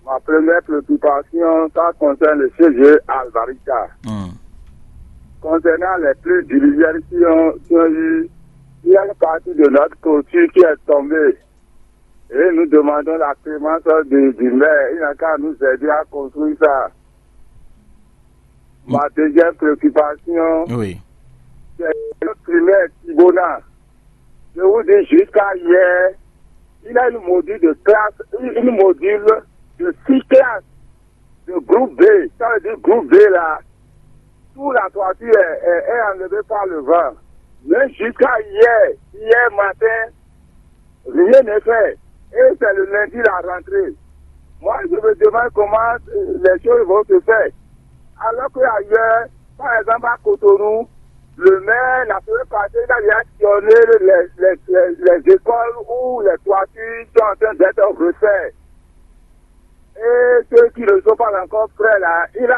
Ma première préoccupation, ça concerne le CG Alvarita. Concernant les plus divisions qui ont eu, il y a une partie de notre culture qui est tombée. Et nous demandons la clémence du maire. Il n'a qu'à nous aider à construire ça. Ma deuxième préoccupation, c'est le primaire Tibona. Je vous dis, jusqu'à hier, il a une module de classe, une module de 6 classes de groupe B. Ça veut dire groupe B là, toute la toiture est enlevée par le vent. Mais jusqu'à hier matin, rien n'est fait. Et c'est le lundi la rentrée. Moi, je me demande comment les choses vont se faire. Alors qu'ailleurs, par exemple à Cotonou, le maire n'a pas passé, il a actionné les écoles où les toitures sont en train d'être refaites. Et ceux qui ne sont pas encore prêts là, il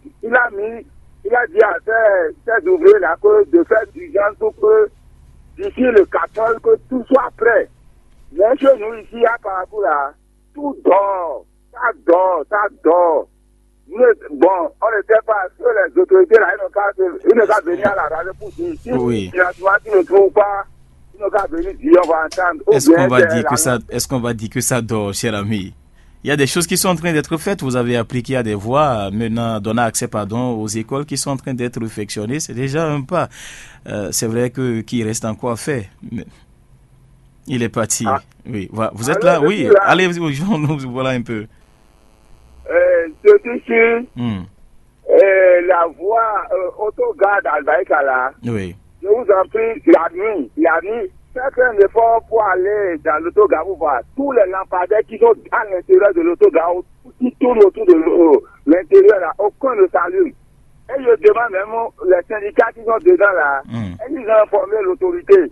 a dit à ces ouvriers là de faire d'urgence pour que d'ici le 14 que tout soit prêt. Mais chez nous ici à Parakou là, tout dort, ça dort. Bon, on n'était pas sûr, les autorités là, ils n'ont qu'à venir à la radio pour dire ici, ils ne trouvent pas, ils n'ont qu'à venir dire, on va entendre. Est-ce qu'on va dire que ça dort, cher ami? Il y a des choses qui sont en train d'être faites. Vous avez appliqué à des voies, maintenant donner accès aux écoles qui sont en train d'être réfectionnées. C'est déjà un pas. C'est vrai qu'il reste encore à faire. Mais il est parti. Oui, voilà. Vous êtes là? Oui, allez, nous voilà un peu. La voie autogare d'Albaïkala. Oui. Je vous en prie, la nuit, faites un effort pour aller dans l'autogare, vous voir tous les lampadaires qui sont à l'intérieur de l'autogare, qui tournent autour de l'intérieur là, aucun ne s'allume. Et je demande même les syndicats qui sont dedans là, et ils ont informé l'autorité.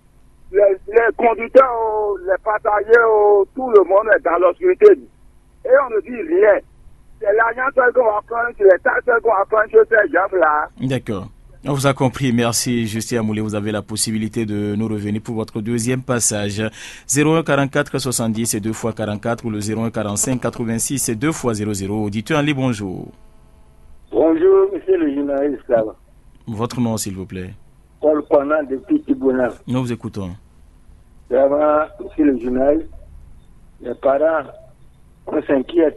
Les conducteurs, les passagers, tout le monde est dans l'obscurité. Et on ne dit rien. C'est l'alliance qu'on va prendre, c'est les taxes qu'on va prendre sur ces gens-là. D'accord. On vous a compris. Merci, Justin Amoulé. Vous avez la possibilité de nous revenir pour votre deuxième passage. 01 44 70 et 2 fois 44 ou le 01 45 86 et 2 fois 00. Auditeur en ligne, bonjour. Bonjour, monsieur le journaliste. Votre nom, s'il vous plaît. Paul Kwana depuis Tibona. Nous vous écoutons. Vraiment, monsieur le journaliste, les parents, on s'inquiète.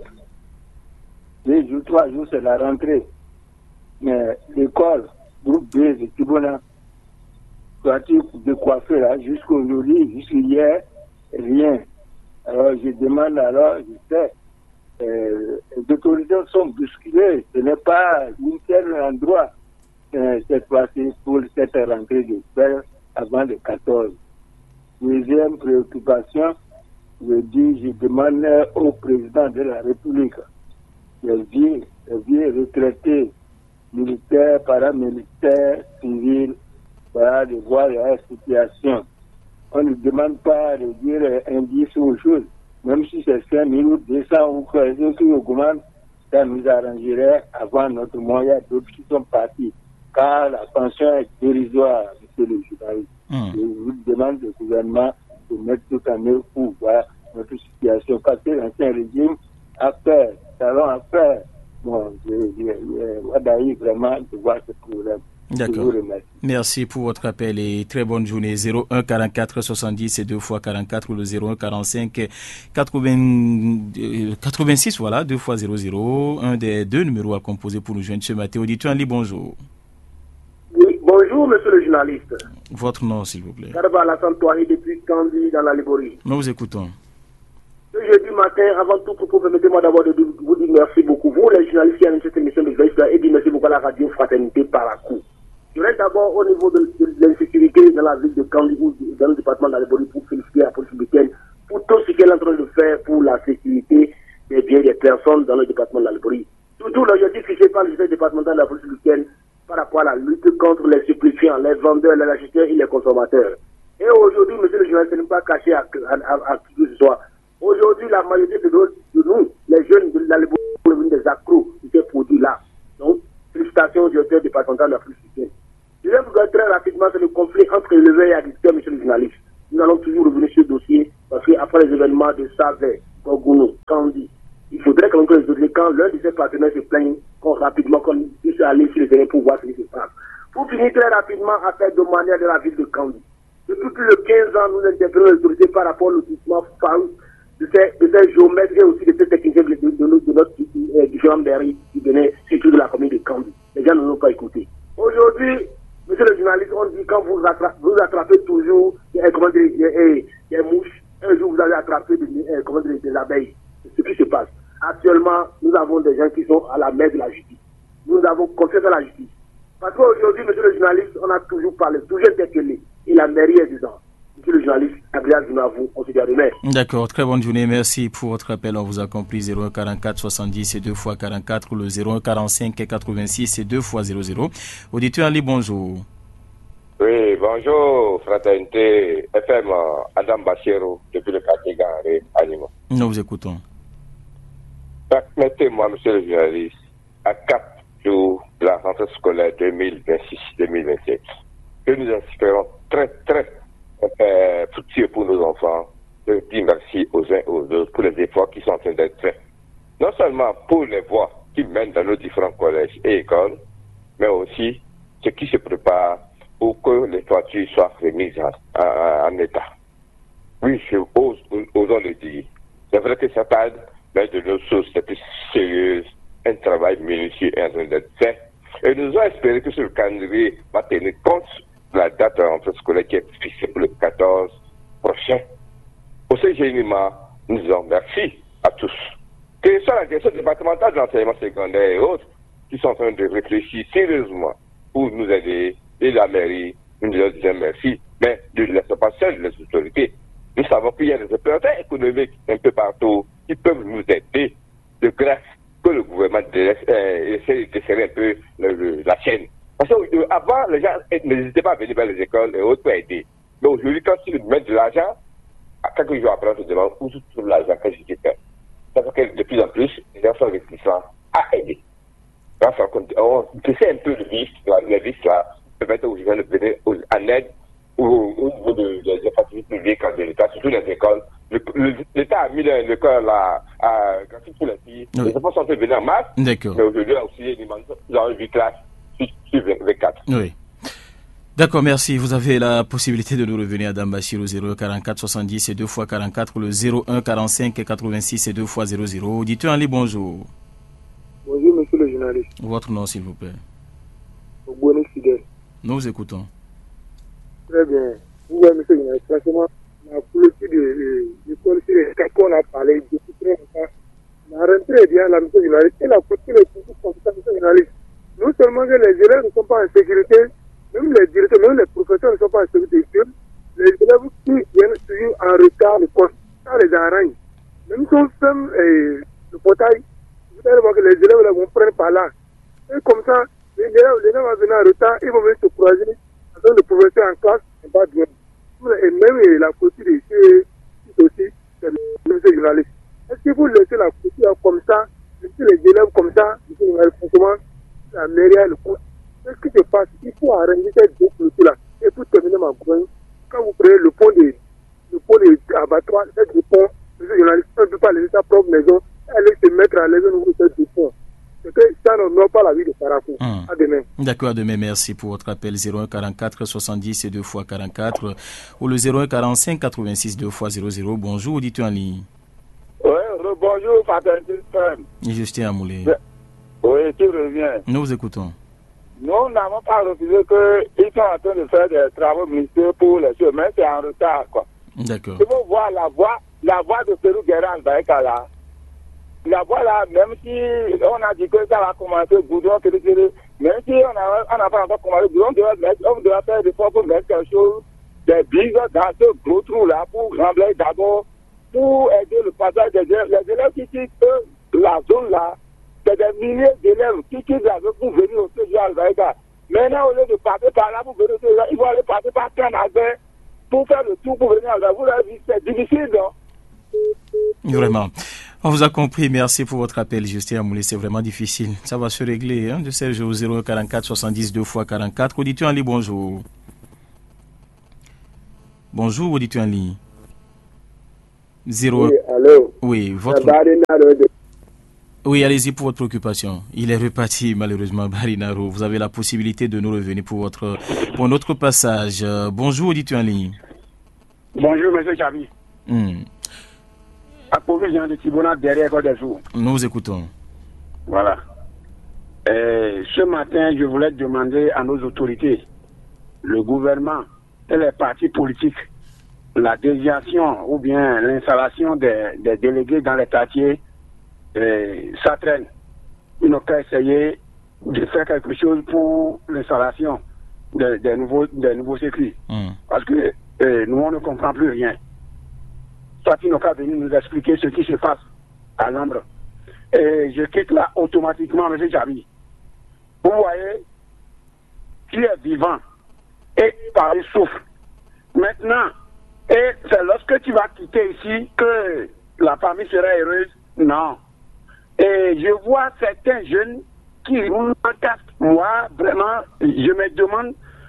2 jours, 3 jours, c'est la rentrée. Mais l'école, groupe B de Tibona, voiture de coiffeur là, jusqu'aujourd'hui, jusqu'hier, rien. Alors je demande, je sais, les autorités sont bousculées. Ce n'est pas un tel endroit cette fois-ci pour cette rentrée de faire avant le 14. Deuxième préoccupation, je demande au président de la République, les vieux retraités, militaires, paramilitaires, civils, voilà, de voir la situation. On ne demande pas de dire un 10 ou chose, même si c'est 5 000 ou 200 ou quoi, qui augmentent, ça nous arrangerait avant notre mois. Il y a d'autres qui sont partis, car la pension est dérisoire, monsieur le journaliste. Je vous demande au gouvernement de mettre tout en œuvre pour voir notre situation, parce que l'ancien régime a fait, salon a fait. Bon, je vraiment de voir ce problème. D'accord. Merci pour votre appel et très bonne journée. 01 44 70 et 2 fois 44 ou le 01 45 86, voilà, 2 fois 00. Un des deux numéros à composer pour nous joindre ce matin. Auditeur en ligne, bonjour. Oui, bonjour, monsieur le journaliste. Votre nom, s'il vous plaît. Garba Alassane Touari depuis Candy, dans la Liborie. Nous vous écoutons. Ce jeudi matin, avant tout, permettez-moi d'abord de vous dire merci beaucoup. Vous, les journalistes qui animent cette émission de Veille, et dire merci beaucoup à la radio Fraternité Parakou. Je reste d'abord au niveau de l'insécurité dans la ville de Candy, dans le département de la Liborie, pour féliciter la police week-end pour tout ce qu'elle est en train de faire pour la sécurité des biens des personnes dans le département de la Liborie. Surtout l'objectif fixé par le service départemental de la police week-end par rapport à la lutte contre les stupéfiants, les vendeurs, les acheteurs et les consommateurs. Et aujourd'hui, monsieur le journaliste, ce n'est pas caché à qui que ce soit. Aujourd'hui, la majorité de nous, les jeunes de la Liborie, sont devenus des accros de ces produits-là. Donc, félicitations au directeur départemental de la police week-end. Je vais vous dire très rapidement sur le conflit entre éleveurs et agriculteurs, monsieur le journaliste. Nous allons toujours revenir sur ce dossier parce qu'après les événements de Savet, Kogounou, Kandi, il faudrait que maintenant, l'un de ses partenaires se plaigne rapidement qu'on puisse aller sur le terrain pour voir ce qui se passe. Pour finir très rapidement, affaire de manière de la ville de Kandy. Depuis plus de 15 ans, nous interpellons les autorités par rapport au lotissement de ces géomètres et aussi de ces techniciens de notre différentes mairies qui venaient surtout de la commune de Kandy. Les gens ne nous ont pas écouté. Aujourd'hui, monsieur le journaliste, on dit quand vous attrapez toujours des mouches, un jour vous allez attraper des abeilles. C'est ce qui se passe. Actuellement, nous avons des gens qui sont à la main de la justice. Nous avons confiance dans la justice. Parce qu'aujourd'hui, monsieur le journaliste, on a toujours parlé, toujours interpellé. Et la mairie est dedans. Monsieur le journaliste, agréable journée à vous. On se dit à demain. D'accord, très bonne journée. Merci pour votre appel. On vous a compris. 01 44 70 et 2 x 44 ou le 01 45 et 86 et 2 x 00. Auditeur Ali, bonjour. Oui, bonjour, fraternité FM Adam Bachero, depuis le quartier Garé, Animo. Nous vous écoutons. Permettez-moi, monsieur le journaliste, à 4 jours de la rentrée scolaire 2026-2027, que nous espérons très fructueux pour nos enfants, de dire merci aux uns et aux autres pour les efforts qui sont en train d'être faits. Non seulement pour les voies qui mènent dans nos différents collèges et écoles, mais aussi ce qui se prépare pour que les toitures soient remises en état. Oui, osons le dire. C'est vrai que ça tarde, mais de nos sources c'est plus sérieuse, un travail minutieux est en train d'être fait. Et nous allons espérer que ce calendrier va tenir compte de la date de la rentrée scolaire qui est fixée pour le 14 prochain. Pour ce génie-là, nous disons merci à tous. Que ce soit la question départementale de l'enseignement secondaire et autres qui sont en train de réfléchir sérieusement pour nous aider, et la mairie, nous leur disons merci, mais ne laissons pas seuls les autorités. Nous savons qu'il y a des opérateurs économiques un peu partout qui peuvent nous aider de grâce que le gouvernement essaie de desserrer un peu la chaîne. Parce qu'avant, les gens n'hésitaient pas à venir vers les écoles et autres pour aider. Mais aujourd'hui, quand ils mettent de l'argent, à quelques jours après, on se demande où se trouve l'argent que j'ai fait. Ça fait que de plus en plus, les gens sont réticents à aider. On essaie un peu de vis, les vis là, permettre aux gens de venir en aide au niveau des infrastructures publiques de l'État, surtout les écoles. L'État a mis l'école gratuite pour les filles. Oui. Les enfants sont venus en masse. D'accord. Mais aujourd'hui, aussi, nous avons 8 classes sur 24. Oui. D'accord, merci. Vous avez la possibilité de nous revenir à Dambachir au 01 44 70 et 2 x 44 ou le 01 45 et 86 et 2 x 00. Auditeur en ligne, bonjour. Bonjour, monsieur le journaliste. Votre nom, s'il vous plaît. Ogboni Fidèle. Nous vous écoutons. Très bien. Vous voyez, monsieur le journaliste, franchement, la politique de l'école sur les cas qu'on a parlé depuis très longtemps, la rentrée bien, la monsieur le journaliste, et la politique est toujours comme ça, monsieur le journaliste. Non seulement que les élèves ne sont pas en sécurité, même les directeurs, même les professeurs ne sont pas en sécurité. Les élèves qui viennent toujours en retard, le cours, ça les arrange. Même si on ferme le portail, vous allez voir que les élèves là, vont prendre par là. Et comme ça, les élèves vont venir en retard, ils vont venir se croiser avec le professeur en classe, et pas bien. Et même la politique ici aussi, c'est le journaliste. Est-ce que vous laissez la politique comme ça, laissez les élèves comme ça, franchement, la mairie a le coup. Qu'est-ce qui se passe? Il faut arranger ces deux politiques-là. Et pour terminer ma grogne, quand vous prenez le pont de abattoir, ces deux ponts, les journalistes ne peuvent pas laisser sa propre maison, aller se mettre à l'aise au niveau de ces deux ponts. C'est que ça n'honore pas la vie de Parakou. À demain. D'accord, à demain. Merci pour votre appel. 01 44 70 et 2 x 44 ou le 01 45 86 2 x 00. Bonjour, auditeur en ligne. Oui, bonjour, Fraternité. Justin Amoulé. Oui, tu reviens. Nous vous écoutons. Nous n'avons pas refusé qu'ils sont en train de faire des travaux ministériels pour les chemins, c'est en retard, quoi. D'accord. Il faut voir la voie de Pérou Guérin là. La voie là, même si on a dit que ça va commencer, goudron, même si on n'a pas encore commencé, on doit faire des efforts pour mettre quelque chose, des bises dans ce gros trou là, pour remblayer d'abord, pour aider le passage des élèves. Les élèves qui quittent la zone là, c'est des milliers d'élèves qui quittent la zone pour venir au séjour Alvaïga. Maintenant, au lieu de passer par là pour venir au séjour, ils vont aller passer par Canada pour faire le tour pour venir à Alvaïga. Vous l'avez vu, c'est difficile, non? Vraiment. On vous a compris. Merci pour votre appel, Justin Amoulé. C'est vraiment difficile. Ça va se régler. De Serge au 01 44 70 2 x 44. Auditeur en ligne, bonjour. Bonjour, auditeur en ligne. 0... Oui, allô. Oui, votre... Oui, allez-y pour votre préoccupation. Il est reparti, malheureusement, Barinaro. Vous avez la possibilité de nous revenir pour notre passage. Bonjour, auditeur en ligne. Bonjour, M. Chabi. Approuvez Jean de Thibonat derrière Côte d'Azur. Nous vous écoutons. Voilà. Ce matin, je voulais demander à nos autorités, le gouvernement et les partis politiques, la déviation ou bien l'installation des délégués dans les quartiers, ça traîne. Ils n'ont qu'à essayer de faire quelque chose pour l'installation des nouveaux sécurités. Parce que nous, on ne comprend plus rien. Soit ils n'ont qu'à venir nous expliquer ce qui se passe à l'ombre. Et je quitte là automatiquement, M. Jabi. Vous voyez, tu es vivant et Paris souffre. Maintenant, et c'est lorsque tu vas quitter ici que la famille sera heureuse. Non. Et je vois certains jeunes qui roulent en casque. Moi, vraiment, je me demande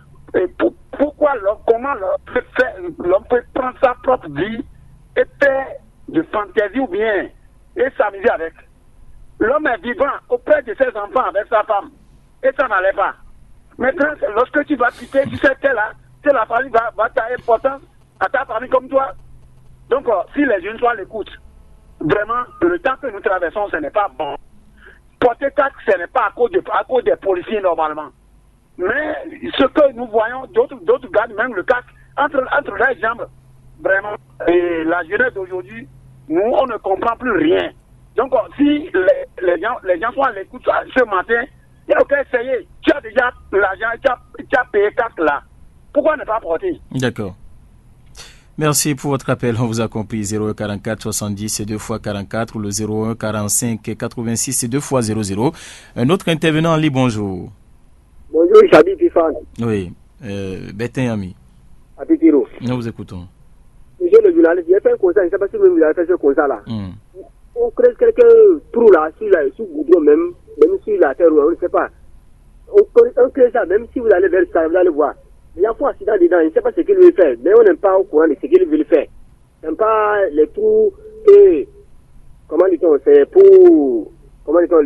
pourquoi comment l'homme peut prendre sa propre vie et faire de fantaisie ou bien et s'amuser avec. L'homme est vivant auprès de ses enfants avec sa femme. Et ça n'allait pas. Maintenant, lorsque tu vas quitter, tu sais que là, c'est la famille va ta importance à ta famille comme toi. Donc, si les jeunes sont à l'écoute, vraiment, le temps que nous traversons, ce n'est pas bon. Porter casque, ce n'est pas à cause des policiers normalement. Mais ce que nous voyons, d'autres gardent même le casque entre les jambes. Vraiment. Et la jeunesse d'aujourd'hui, nous, on ne comprend plus rien. Donc, si les gens sont à l'écoute ce matin, il y a aucun essayer. Tu as déjà l'argent, tu as payé casque là. Pourquoi ne pas porter? D'accord. Merci pour votre appel. On vous a compris. 0144 70 c'est 2 fois 44 ou le 01 45 86 c'est 2 fois 00. Un autre intervenant en ligne, bonjour. Bonjour, Chabi Pifan. Oui. Bétin Ami. À Pitiro. Nous vous écoutons. Monsieur le journaliste, j'ai fait un constat, je ne sais pas si vous avez fait ce constat-là. On crée quelques trous là, sur Goudron même sur la terre, on ne sait pas. On crée ça, même si vous allez vers ça, vous allez voir. Il y a un accident dedans, je ne sais pas ce qu'il veut faire, mais on n'est pas au courant de ce qu'il veut faire. On n'aime pas les trous et, comment dit-on, c'est pour, comment dit-on,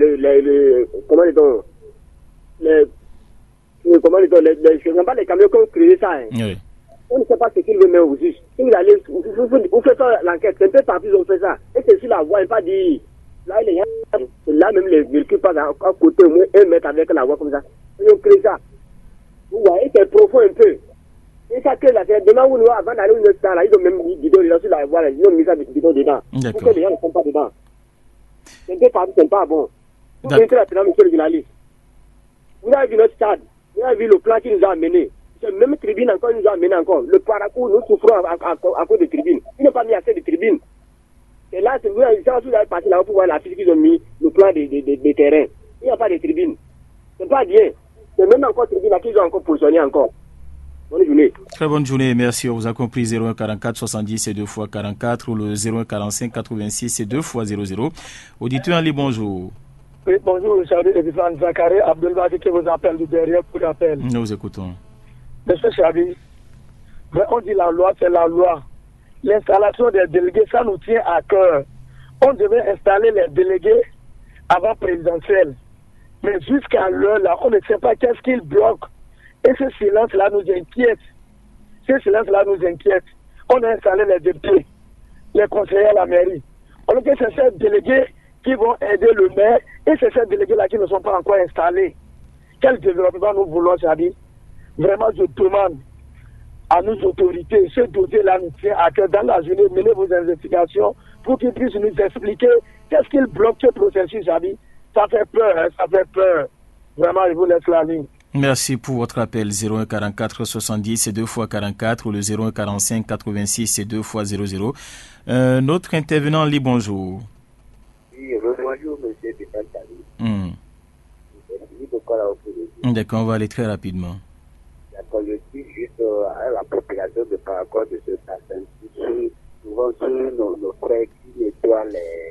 je n'aime pas les camions qui ont créé ça. Hein. Oui. On ne sait pas ce qu'il veut mettre au juste. Si vous allez, vous faites l'enquête, c'est un peu partout on fait ça. Et c'est sur la voie, pas dit, là, là même les véhicules passent à côté, au moins 1 mètre avec la voie comme ça. Ils ont créé ça. Vous voyez, c'est profond un peu. Et ça crée la terre. Demain, avant d'aller au université, là, ils ont même mis bidon dedans sur la voie, ils ont mis ça bidon dedans. Pour que les gens ne sont pas dedans. C'est un peu partout, c'est pas bon. Vous mettez la terre, monsieur le journaliste. Vous avez vu notre stade, vous avez vu le plan qui nous a amené. C'est même tribune encore, nous a amené encore. Le parcours, nous souffrons à cause de tribunes. Ils n'ont pas mis assez de tribunes. Et là, vous avez passé là pour voir la physique qu'ils ont mis, le plan des terrains. Il n'y a pas de tribunes. C'est pas bien. C'est même encore tribune là qu'ils ont encore positionné encore. Bonne journée. Très bonne journée, merci. On vous a compris. 01 44 70 c'est 2 fois 44 ou le 01 45 86 c'est 2 fois 00. Auditeur Ali, bonjour. Oui, bonjour, Charles Edifan Zakari, Abdelbadi qui vous appelle du derrière pour l'appel. Nous vous écoutons. Monsieur Chabi, on dit la loi, c'est la loi. L'installation des délégués, ça nous tient à cœur. On devait installer les délégués avant présidentielle. Mais jusqu'à l'heure, là, on ne sait pas qu'est-ce qu'ils bloquent. Et ce silence-là nous inquiète. On a installé les députés, les conseillers à la mairie. Alors que c'est ces délégués qui vont aider le maire et c'est ces délégués-là qui ne sont pas encore installés. Quel développement nous voulons, Chabi? Vraiment, je demande à nos autorités, ce dossier-là nous tient à cœur. Dans la journée, menez vos investigations pour qu'ils puissent nous expliquer qu'est-ce qu'ils bloquent ce processus, Chabi. Ça fait peur. Vraiment, je vous laisse la ligne. Merci pour votre appel. 01 44 70 c'est 2 fois 44 ou le 01 45 86 c'est 2 fois 00. Notre intervenant lit bonjour. Oui, bonjour, monsieur Bifan. D'accord, on va aller très rapidement. D'accord, je dis juste à la population de Paracord de ce matin, souvent sur nos frères qui nettoient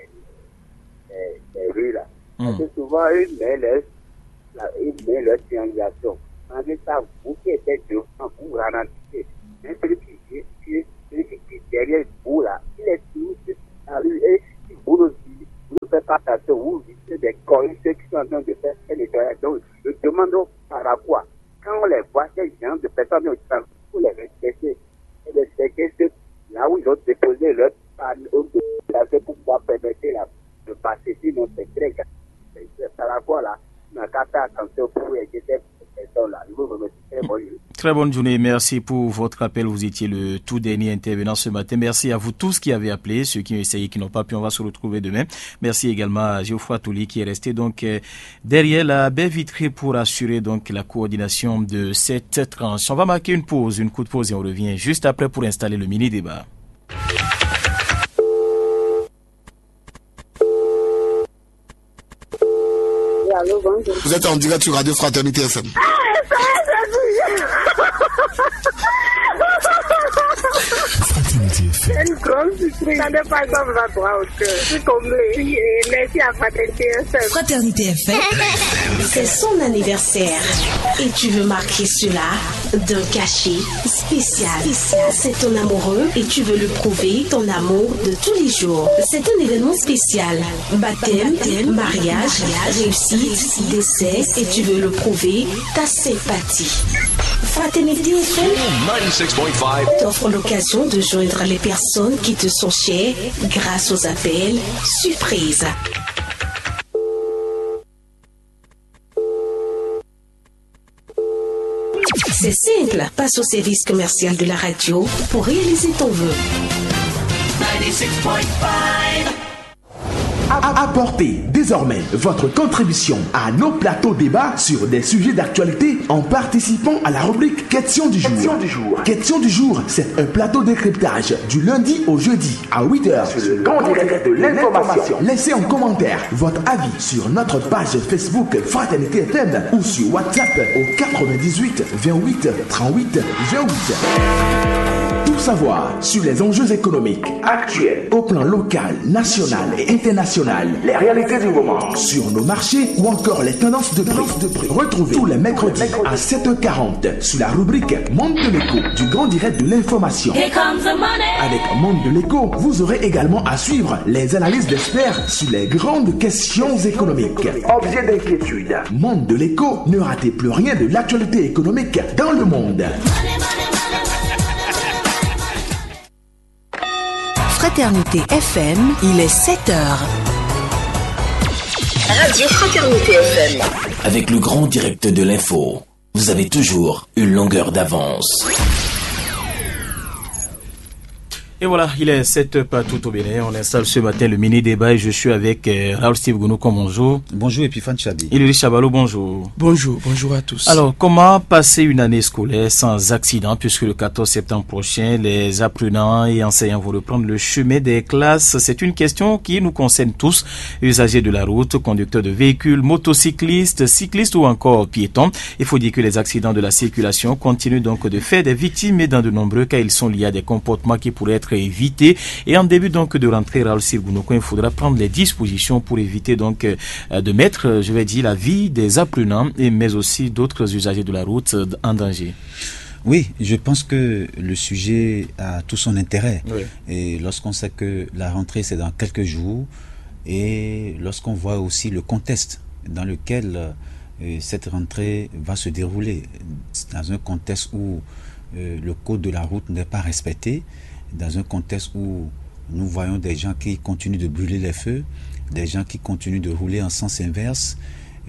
les rues là. Parce que souvent, ils met leur triangulation. Malgré ça, vous qui êtes devant, vous ralentissez. Mais celui qui derrière vous là, il est toujours sur la rue et si vous ne faites attention, vous visitez des corruptions qui sont en train de faire un nettoyage. Donc, nous demandons par rapport, quand on les voit, ces gens de personnes au travail, pour les respecter et respecter ceux là où ils ont déposé leur panneau pour pouvoir permettre de passer. Sinon, c'est très grave. C'est par rapport là, on a qu'à faire attention pour aider ces personnes-là. Je vous remercie. Très bonne journée. Très bonne journée. Merci pour votre appel. Vous étiez le tout dernier intervenant ce matin. Merci à vous tous qui avez appelé, ceux qui ont essayé, qui n'ont pas pu. On va se retrouver demain. Merci également à Geoffroy Touli qui est resté donc derrière la baie vitrée pour assurer donc la coordination de cette tranche. On va marquer une pause, une courte pause et on revient juste après pour installer le mini-débat. Allô, bonjour. Vous êtes en direct sur Radio Fraternité FM. C'est une grande surprise. Ça n'est pas comme ça, droit au cœur. Je suis comblée. Merci à Fraternité FM. Fraternité FM, c'est son anniversaire. Et tu veux marquer cela d'un cachet spécial. C'est ton amoureux et tu veux lui prouver ton amour de tous les jours. C'est un événement spécial. Baptême, mariage, réussite, décès et tu veux le prouver ta sympathie. Fraternité FM 96.5 t'offre l'occasion de joindre les personnes qui te sont chères grâce aux appels surprises. C'est simple, passe au service commercial de la radio pour réaliser ton vœu. 96.5 Apportez désormais votre contribution à nos plateaux débats sur des sujets d'actualité en participant à la rubrique Question du jour. Question du jour, c'est un plateau décryptage du lundi au jeudi à 8h sur le grand direct de l'information. Laissez en commentaire votre avis sur notre page Facebook Fraternité FM ou sur WhatsApp au 98 28 38 28. Tout savoir sur les enjeux économiques actuels au plan local, national et international, les réalités du moment, sur nos marchés ou encore les tendances de prix. Retrouvez tous les mercredis à 7h40 sur la rubrique Monde de l'écho du grand direct de l'information. Avec Monde de l'écho, vous aurez également à suivre les analyses d'experts sur les grandes questions économiques. Objet d'inquiétude. Monde de l'écho, ne ratez plus rien de l'actualité économique dans le monde. Fraternité FM, il est 7h. Radio Fraternité FM. Avec le grand direct de l'info, vous avez toujours une longueur d'avance. Et voilà, il est 7h partout au Bénin. On installe ce matin le mini-débat et je suis avec Raoul Steve Gounouko, bonjour. Bonjour Epiphane Chabi. Et Louis Chabalo, bonjour. Bonjour à tous. Alors, comment passer une année scolaire sans accident puisque le 14 septembre prochain, les apprenants et enseignants vont reprendre le chemin des classes? C'est une question qui nous concerne tous, usagers de la route, conducteurs de véhicules, motocyclistes, cyclistes ou encore piétons. Il faut dire que les accidents de la circulation continuent donc de faire des victimes et dans de nombreux cas, ils sont liés à des comportements qui pourraient être évités. Et en début donc de rentrée, Raoul Sirgounoko, il faudra prendre les dispositions pour éviter donc de mettre, je vais dire, la vie des apprenants mais aussi d'autres usagers de la route en danger. Oui, je pense que le sujet a tout son intérêt. Oui. Et lorsqu'on sait que la rentrée c'est dans quelques jours et lorsqu'on voit aussi le contexte dans lequel cette rentrée va se dérouler, dans un contexte où le code de la route n'est pas respecté, dans un contexte où nous voyons des gens qui continuent de brûler les feux, des gens qui continuent de rouler en sens inverse.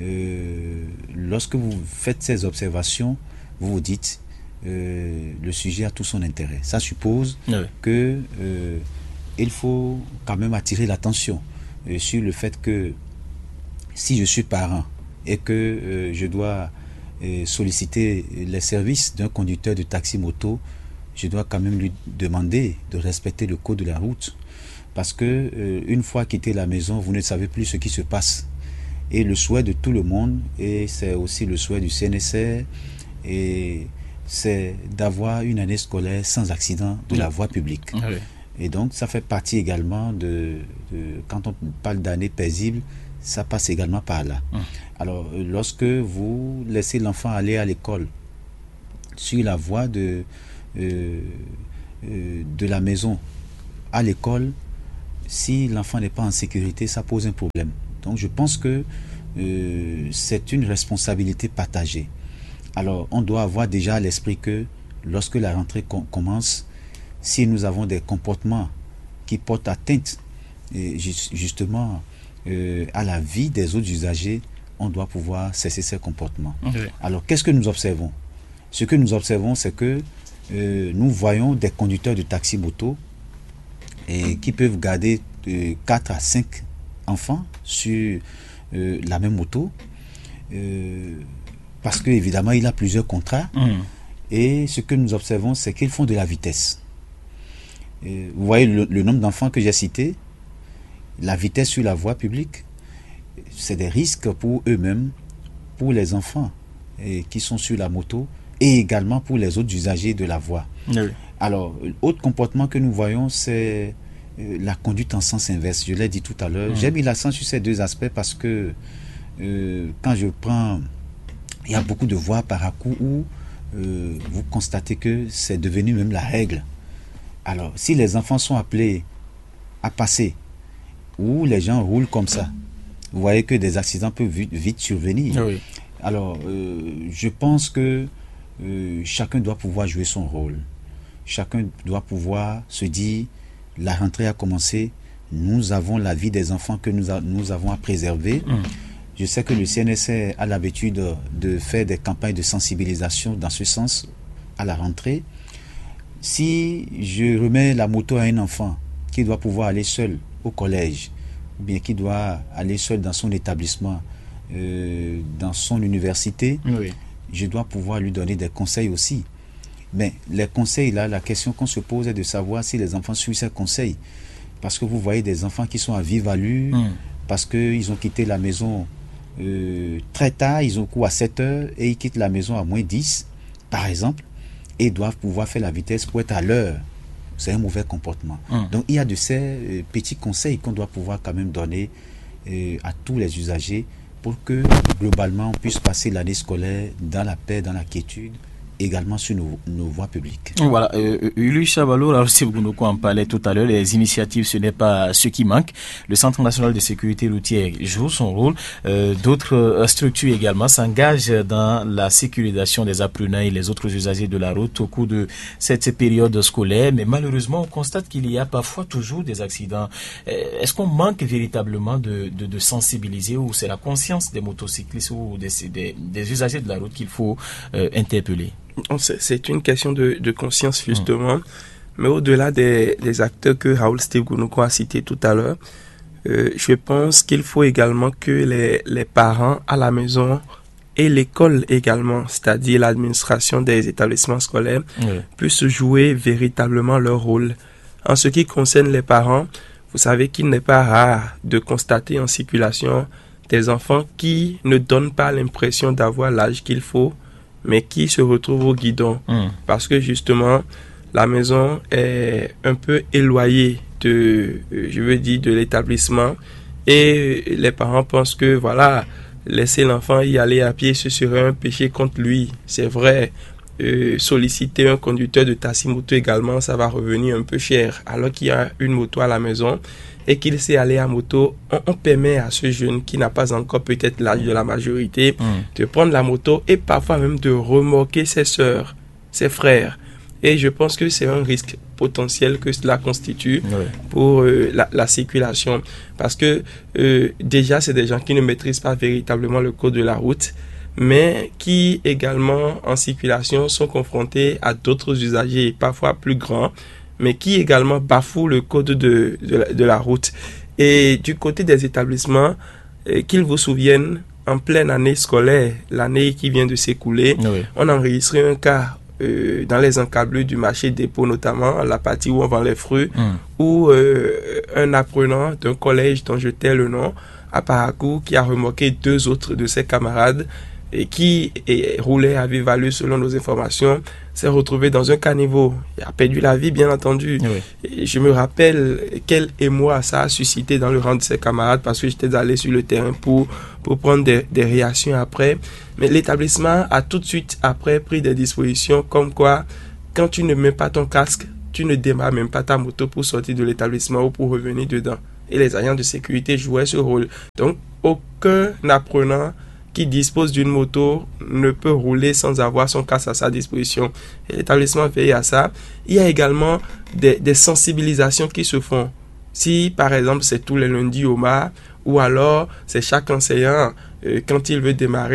Lorsque vous faites ces observations, vous vous dites le sujet a tout son intérêt. Ça suppose que il faut quand même attirer l'attention sur le fait que si je suis parent et que je dois solliciter les services d'un conducteur de taxi-moto, je dois quand même lui demander de respecter le code de la route, parce que une fois quitté la maison, vous ne savez plus ce qui se passe. Et le souhait de tout le monde, et c'est aussi le souhait du CNSR, et c'est d'avoir une année scolaire sans accident de la voie publique. Oui. Et donc ça fait partie également quand on parle d'année paisible, ça passe également par là. Alors lorsque vous laissez l'enfant aller à l'école sur la voie de la maison à l'école, si l'enfant n'est pas en sécurité, ça pose un problème. Donc je pense que c'est une responsabilité partagée. Alors on doit avoir déjà à l'esprit que lorsque la rentrée commence, si nous avons des comportements qui portent atteinte justement à la vie des autres usagers, on doit pouvoir cesser ces comportements. Okay. Alors qu'est-ce que nous observons? Ce que nous observons, c'est que nous voyons des conducteurs de taxi-moto qui peuvent garder 4 à 5 enfants sur la même moto, parce qu'évidemment il a plusieurs contrats. Et ce que nous observons, c'est qu'ils font de la vitesse. Vous voyez le nombre d'enfants que j'ai cité, la vitesse sur la voie publique, c'est des risques pour eux-mêmes, pour les enfants qui sont sur la moto, et également pour les autres usagers de la voie. Oui. Alors, autre comportement que nous voyons, c'est la conduite en sens inverse. Je l'ai dit tout à l'heure. J'ai mis l'accent sur ces deux aspects parce que quand je prends, il y a beaucoup de voies par à coup où vous constatez que c'est devenu même la règle. Alors, si les enfants sont appelés à passer, ou les gens roulent comme ça, vous voyez que des accidents peuvent vite survenir. Oui. Alors, je pense que chacun doit pouvoir jouer son rôle. Chacun doit pouvoir se dire, la rentrée a commencé, nous avons la vie des enfants que nous avons à préserver. Je sais que le CNSR a l'habitude de faire des campagnes de sensibilisation dans ce sens à la rentrée. Si je remets la moto à un enfant qui doit pouvoir aller seul au collège, ou bien qui doit aller seul dans son établissement, dans son université, oui, je dois pouvoir lui donner des conseils aussi. Mais les conseils, là, la question qu'on se pose est de savoir si les enfants suivent ces conseils. Parce que vous voyez des enfants qui sont à vive allure, parce qu'ils ont quitté la maison très tard, ils ont cours à 7 heures, et ils quittent la maison à moins 10, par exemple, et doivent pouvoir faire la vitesse pour être à l'heure. C'est un mauvais comportement. Donc il y a de ces petits conseils qu'on doit pouvoir quand même donner à tous les usagers pour que globalement on puisse passer l'année scolaire dans la paix, dans la quiétude, également sur nos voies publiques. Voilà, Ulu Chabalo, alors si vous nous en parlait tout à l'heure, les initiatives, ce n'est pas ce qui manque. Le Centre national de sécurité routière joue son rôle. D'autres structures également s'engagent dans la sécurisation des apprenants et les autres usagers de la route au cours de cette période scolaire. Mais malheureusement, on constate qu'il y a parfois toujours des accidents. Est-ce qu'on manque véritablement de sensibiliser, ou c'est la conscience des motocyclistes ou des usagers de la route qu'il faut interpeller? C'est une question de conscience justement, mais au-delà des acteurs que Raoul Steve Gounouko a cités tout à l'heure, je pense qu'il faut également que les parents à la maison et l'école également, c'est-à-dire l'administration des établissements scolaires, puissent jouer véritablement leur rôle. En ce qui concerne les parents, vous savez qu'il n'est pas rare de constater en circulation des enfants qui ne donnent pas l'impression d'avoir l'âge qu'il faut, mais qui se retrouvent au guidon, parce que justement la maison est un peu éloignée de l'établissement, et les parents pensent que voilà, laisser l'enfant y aller à pied, ce serait un péché contre lui. C'est vrai, solliciter un conducteur de taxi-moto également, ça va revenir un peu cher, alors qu'il y a une moto à la maison et qu'il sait aller à moto. On permet à ce jeune qui n'a pas encore peut-être l'âge de la majorité de prendre la moto et parfois même de remorquer ses sœurs, ses frères. Et je pense que c'est un risque potentiel que cela constitue pour la circulation. Parce que déjà, c'est des gens qui ne maîtrisent pas véritablement le code de la route, mais qui également en circulation sont confrontés à d'autres usagers parfois plus grands, mais qui également bafouent le code de la route. Et du côté des établissements, qu'ils vous souviennent, en pleine année scolaire, l'année qui vient de s'écouler, on a enregistré un cas dans les encablures du marché dépôt, notamment la partie où on vend les fruits, où un apprenant d'un collège dont je tais le nom, à Parakou, qui a remorqué 2 autres de ses camarades et qui roulait à vive allure selon nos informations, s'est retrouvé dans un caniveau. Il a perdu la vie, bien entendu. Et je me rappelle quel émoi ça a suscité dans le rang de ses camarades, parce que j'étais allé sur le terrain pour prendre des réactions après. Mais l'établissement a tout de suite après pris des dispositions comme quoi, quand tu ne mets pas ton casque, tu ne démarres même pas ta moto pour sortir de l'établissement ou pour revenir dedans. Et les agents de sécurité jouaient ce rôle. Donc, aucun apprenant qui dispose d'une moto ne peut rouler sans avoir son casque à sa disposition. Et l'établissement veille à ça. Il y a également des sensibilisations qui se font. Si, par exemple, c'est tous les lundis au MAR, ou alors c'est chaque enseignant, quand il veut démarrer